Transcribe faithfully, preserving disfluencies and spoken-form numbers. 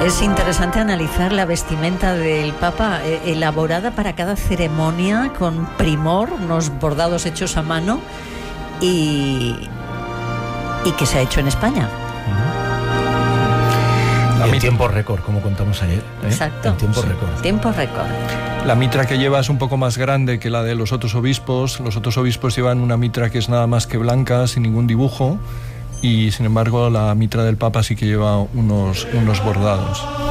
Es interesante analizar la vestimenta del Papa, eh, elaborada para cada ceremonia con primor, unos bordados hechos a mano y, y que se ha hecho en España. La en tiempo récord, como contamos ayer. ¿eh? Exacto. En tiempo sí. récord. Tiempo récord. La mitra que lleva es un poco más grande que la de los otros obispos. Los otros obispos llevan una mitra que es nada más que blanca, sin ningún dibujo, y sin embargo la mitra del Papa sí que lleva unos, unos bordados.